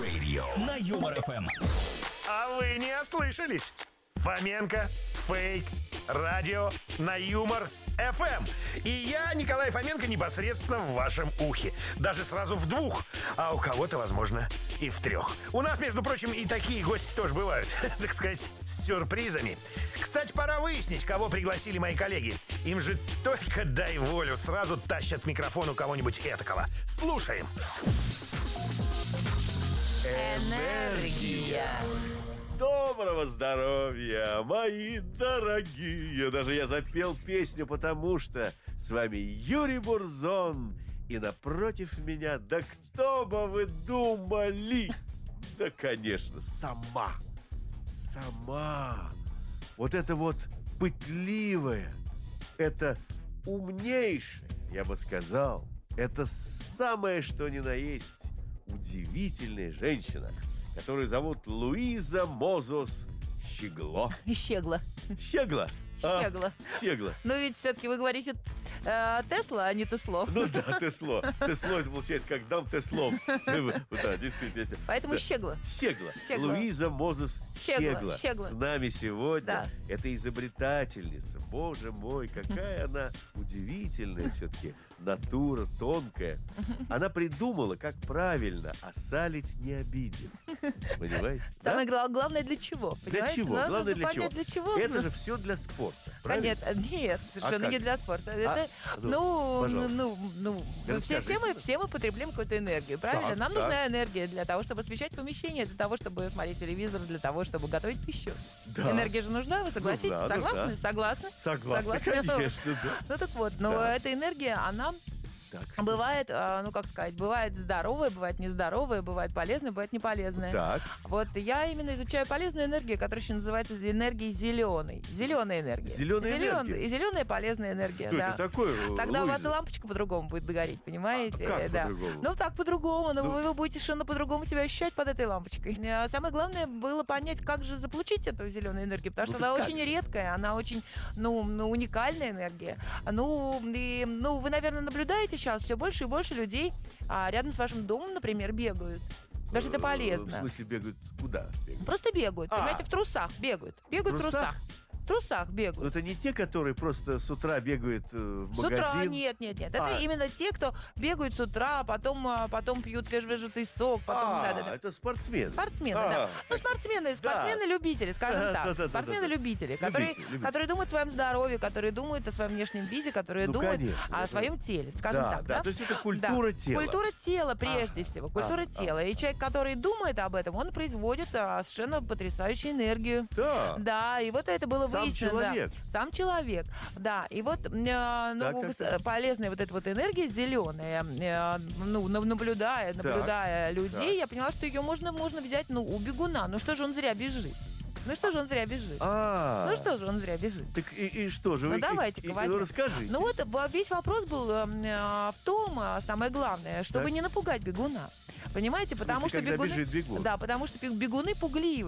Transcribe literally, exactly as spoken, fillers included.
Radio на Юмор эф эм. А вы не ослышались? Фоменко, Фейк, радио на Юмор эф эм. И я, Николай Фоменко, непосредственно в вашем ухе. Даже сразу в двух, а у кого-то, возможно, и в трех. У нас, между прочим, и такие гости тоже бывают, так сказать, с сюрпризами. Кстати, пора выяснить, кого пригласили мои коллеги. Им же только дай волю, сразу тащат к микрофону кого-нибудь этакого. Слушаем. Энергия. Доброго здоровья, мои дорогие! Даже я запел песню, потому что с вами Юрий Бурзон. И напротив меня, да кто бы вы думали? Да, конечно, сама. Сама. Вот это вот пытливая, это умнейшая, я бы сказал. Это самое, что ни на есть, удивительная женщина, которую зовут Луиза Мозус Щегло. Щегла. Щегла? Щегла. А, Щегла. Но ведь все-таки вы говорите э, Тесла, а не Тесло. Ну да, Тесло. Тесло, это получается как дам Теслом. Да, действительно. Поэтому Да. Щегла. Щегла. Щегла. Луиза Мозус Щегла, Щегла. Щегла. С нами сегодня. Да. Это изобретательница. Боже мой, какая она удивительная все-таки. Натура тонкая. Она придумала, как правильно осалить, не обидев. Понимаете? Самое Да? гла- главное для чего? Для понимаете? чего? Надо Главное для чего? понять, для чего. Это же все для спорта. Правильно? Нет, нет, совершенно как? не для спорта. Это, ну, ну, пожалуйста. ну, ну, мы все, Расскажите. все, мы, все мы потребляем какую-то энергию, правильно? Так, Нам так. нужна энергия для того, чтобы освещать помещение, для того, чтобы смотреть телевизор, для того, чтобы готовить пищу. Да. Энергия же нужна, вы согласитесь? Нужна, Согласны? нужна. Согласны? Согласна, Согласны? конечно, да. Ну так вот, но Да. эта энергия, она Так. бывает, а, ну как сказать, бывает здоровая, бывает нездоровая, бывает полезная, бывает неполезная. Так. Вот я именно изучаю полезную энергию, которая еще называется энергией зеленой. Зеленая энергия. Зеленая Зелен- энергия? И зеленая полезная энергия, Что да. это такое, Тогда у вас и Луиза? лампочка по-другому будет гореть, понимаете? А как да. по-другому? Ну так по-другому, но Ну. вы, вы будете совершенно по-другому себя ощущать под этой лампочкой. А Самое главное было понять, как же заполучить эту зеленую энергию, потому Ну что так она как очень же? редкая, она очень, ну, ну, уникальная энергия. Ну, и, ну, вы, наверное, наблюдаете сейчас, все больше и больше людей а, рядом с вашим домом, например, бегают. Даже это Э, В полезно. смысле бегают куда? Бегают? Просто бегают, А. понимаете, в трусах бегают. Бегают в В трусах? трусах. В трусах Ну, бегают. это не те, которые просто с утра бегают э, в С магазин. утра нет, нет, нет. Это А. именно те, кто бегают с утра, а потом, а, потом пьют свежевыжатый сок, потом, А, да, да, да. это спортсмены. Спортсмены, А, да. Ну, спортсмены, спортсмены-любители, скажем Да, так. да, да, да, Спортсмены-любители, да, да. которые, Любители, любители. которые думают о своем здоровье, которые думают о своем внешнем виде, которые Ну, думают конечно, о это- своем теле, скажем Да, так. да, то есть это культура Да. тела. Культура тела, прежде всего. Культура а, тела. И человек, который думает об этом, он производит а, совершенно потрясающую энергию. Да. Да, и вот это было Сам выяснено. да. человек. Сам человек, да. И вот э, ну, Так, так, гос- так. полезная вот эта вот энергия зеленая, э, ну, на- наблюдая, наблюдая людей, так. я поняла, что ее можно, можно взять, ну, у бегуна. Ну что же он зря бежит? Ну что же он зря бежит? А, Ну что же он зря бежит? Так и, и что же? Ну вы- давайте-ка и- и- возьмем. Ну расскажи. Ну вот б- весь вопрос был э, э, в том, э, самое главное, чтобы Так. не напугать бегуна. Понимаете, В смысле, потому что когда бегуны... бежит бегун? Да, потому что бегуны пугливы.